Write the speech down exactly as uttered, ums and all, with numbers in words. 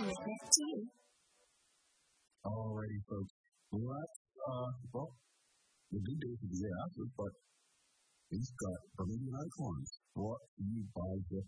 it back to you. Alrighty, folks. Well, that's, uh, well, the good day for the day after, but he's got Bermudian Icons brought to you by Zip